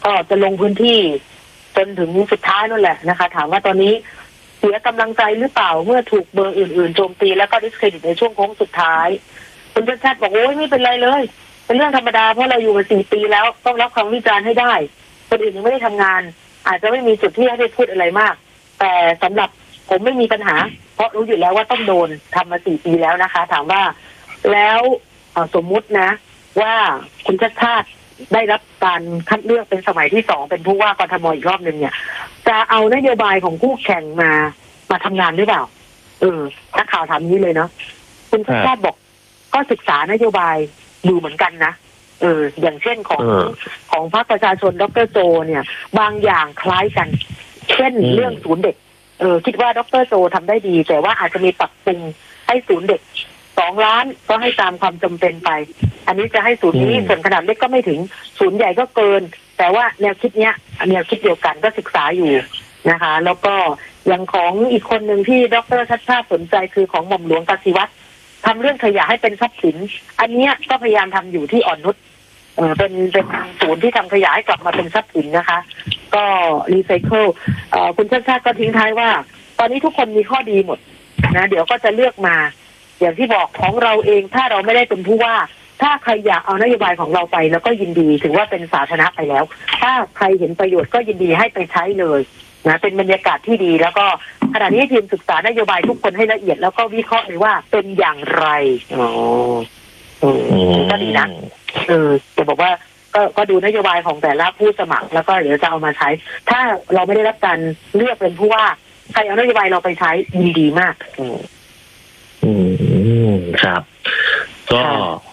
ก็จะลงพื้นที่จนถึงสุดท้ายนั่นแหละนะคะถามว่าตอนนี้เสียกำลังใจหรือเปล่าเมื่อถูกเบอร์อื่นๆโจมตีแล้วก็ดิสเครดิตในช่วงโค้งสุดท้ายคุณชัดชาติบอกโอ้ยไม่เป็นไรเลยเป็นเรื่องธรรมดาเพราะเราอยู่มา4 ปีแล้วต้องรับคำวิจารณ์ให้ได้คนอื่นยังไม่ได้ทำงานอาจจะไม่มีจุดที่ให้ได้พูดอะไรมากแต่สำหรับผมไม่มีปัญหาเพราะรู้อยู่แล้วว่าต้องโดนทำมา4 ปีแล้วนะคะถามว่าแล้วสมมุตินะว่าคุณชัดชาติได้รับการคัดเลือกเป็นสมัยที่2เป็นผู้ว่ากทมอีกรอบนึงเนี่ยจะเอานโยบายของคู่แข่งมาทำงานหรือเปล่านักข่าวถามนี้เลยเนาะคุณชัดชาติบอกก็ศึกษานโยบายอยู่เหมือนกันนะอย่างเช่นของพรรคประชาชนดร.โจเนี่ยบางอย่างคล้ายกันเช่นเรื่องศูนย์เด็กคิดว่าดร.โจทำได้ดีแต่ว่าอาจจะมีปรับปรุงให้ศูนย์เด็ก2 ล้านก็ให้ตามความจำเป็นไปอันนี้จะให้ศูนย์นี้ส่วนขนาดเล็กก็ไม่ถึงศูนย์ใหญ่ก็เกินแต่ว่าแนวคิดเนี้ยแนวคิดเดียวกันก็ศึกษาอยู่นะคะแล้วก็อย่างของอีกคนหนึ่งที่ดร.ชัชชาติสนใจคือของหม่อมหลวงกสิวัตรทำเรื่องขยะให้เป็นทรัพย์สินอันเนี้ยก็พยายามทำอยู่ที่อ่อนนุชเป็นศูนย์ที่ทำขยะให้กลับมาเป็นทรัพย์สินนะคะก็รีไซเคิลคุณชัชชาติก็ทิ้งท้ายว่าตอนนี้ทุกคนมีข้อดีหมดนะเดี๋ยวก็จะเลือกมาอย่างที่บอกของเราเองถ้าเราไม่ได้เป็นผู้ว่าถ้าใครอยากเอานโยบายของเราไปแล้วก็ยินดีถือว่าเป็นสาธารณะไปแล้วถ้าใครเห็นประโยชน์ก็ยินดีให้ไปใช้เลยนะเป็นบรรยากาศที่ดีแล้วก็ขณะนี้ทีมศึกษานโยบายทุกคนให้ละเอียดแล้วก็วิเคราะห์เลยว่าเป็นอย่างไรก็ดีนะจะบอกว่าก็ดูนโยบายของแต่ละผู้สมัครแล้วก็เดี๋ยวจะเอามาใช้ถ้าเราไม่ได้รับการเลือกเป็นผู้ว่าใครเอานโยบายเราไปใช้ยินดีมากครับก็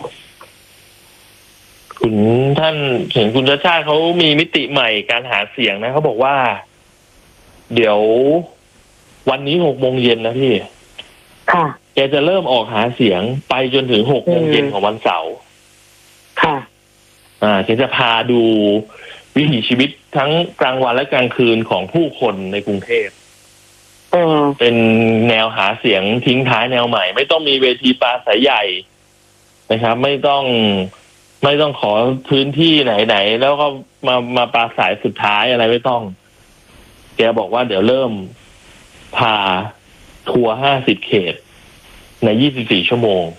คุณท่านเห็นคุณชัชชาติเขามีมิติใหม่การหาเสียงนะเขาบอกว่าเดี๋ยววันนี้6 โมงเย็นนะพี่ค่ะแกจะเริ่มออกหาเสียงไปจนถึง6 โมงเย็นของวันเสาร์ค่ะแกจะพาดูวิถีชีวิตทั้งกลางวันและกลางคืนของผู้คนในกรุงเทพเป็นแนวหาเสียงทิ้งท้ายแนวใหม่ไม่ต้องมีเวทีปราศัยใหญ่นะครับไม่ต้องขอพื้นที่ไหนแล้วก็มาปราศัยสุดท้ายอะไรไม่ต้องแกบอกว่าเดี๋ยวเริ่มพาทัวร์50 เขตใน24 ชั่วโมง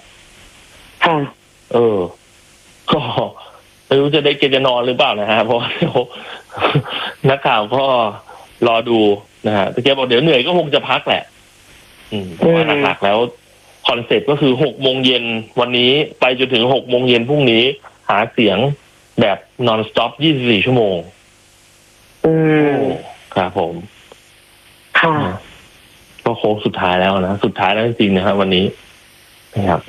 ก็ไม่รู้จะได้เกณฑ์นอนหรือเปล่านะฮะเพราะนักข่าวก็รอดูนะฮะแต่แกบอกเดี๋ยวเหนื่อยก็คงจะพักแหละเพราะว่าหลักๆแล้วคอนเซ็ปต์ก็คือ6 โมงเย็นวันนี้ไปจนถึง6 โมงเย็นพรุ่งนี้หาเสียงแบบนอนสต็อป24 ชั่วโมงครับผมก็โค้งสุดท้ายแล้วนะสุดท้ายแล้วจริงๆนะครับวันนี้นะครับ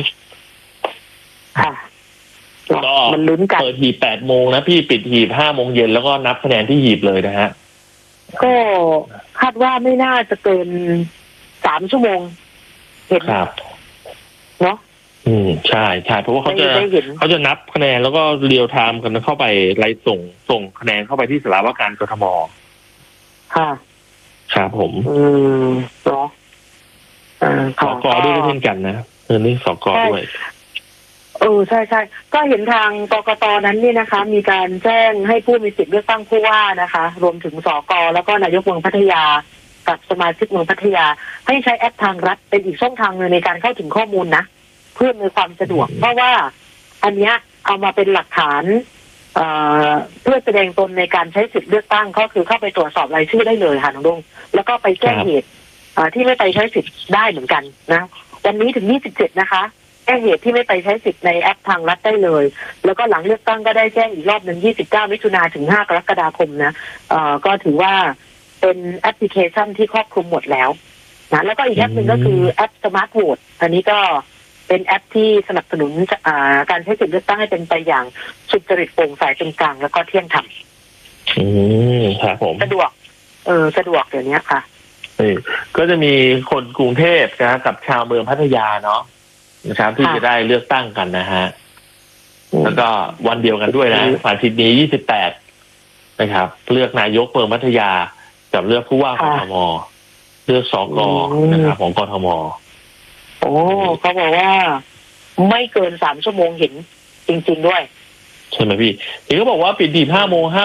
ก็มันลุ้นกันเปิดหีบ8 โมงนะพี่ปิดหีบ5 โมงเย็นแล้วก็นับคะแนนที่หีบเลยนะฮะก็คาดว่าไม่น่าจะเกิน3 ชั่วโมงเห็นเนาะใช่เพราะว่าเขาจะนับคะแนนแล้วก็เรียลไทม์กันเข้าไปไล่ส่งคะแนนเข้าไปที่สารวการกทมค่ะครับผมเนาะสก.ด้วยเช่นกันนะนี่สก.ด้วยใช่ก็เห็นทางกกต.นั้นนี่นะคะมีการแจ้งให้ผู้มีสิทธิ์เลือกตั้งผู้ว่านะคะรวมถึงสก.แล้วก็นายกเมืองพัทยากับสมาชิกเมืองพัทยาให้ใช้แอปทางรัฐเป็นอีกช่องทางนึงในการเข้าถึงข้อมูลนะเพื่อมีความสะดวกเพราะว่าอันเนี้ยเอามาเป็นหลักฐานเพื่อแสดงตนในการใช้สิทธิ์เลือกตั้งก็คือเข้าไปตรวจสอบรายชื่อได้เลยค่ะน้องดงแล้วก็ไปแจ้งเหตุที่ไม่ไปใช้สิทธิ์ได้เหมือนกันนะวันนี้ถึง27นะคะแจ้งเหตุที่ไม่ไปใช้สิทธิ์ในแอปทางรัฐได้เลยแล้วก็หลังเลือกตั้งก็ได้แจ้งอีกรอบหนึ่ง29 มิถุนายนถึง5 กรกฎาคมนะก็ถือว่าเป็นแอปพลิเคชันที่ครอบคลุมหมดแล้วนะแล้วก็อีกแอปหนึ่งก็คือแอปสมาร์ทโหวตอันนี้ก็เป็นแอปที่สนับสนุนการใช้สิทธิเลือกตั้งให้เป็นไปอย่างสุจริตโปร่งใสเป็นกลางแล้วก็เที่ยงธรรมครับผมสะดวกสะดวกเดี๋ยวนี้ค่ะก็จะมีคนกรุงเทพนะกับชาวเมืองพัทยาเนาะนะครับที่จะได้เลือกตั้งกันนะฮะแล้วก็วันเดียวกันด้วยนะวันอาทิตย์นี้28นะครับเลือกนายกเมืองพัทยากับเลือกผู้ว่ากทมเลือกสก.นะครับของกทมเขาบอกว่าไม่เกิน3 ชั่วโมงเห็นจริงๆด้วยใช่ไหมพี่เขาบอกว่าปิดหีบ5 โมง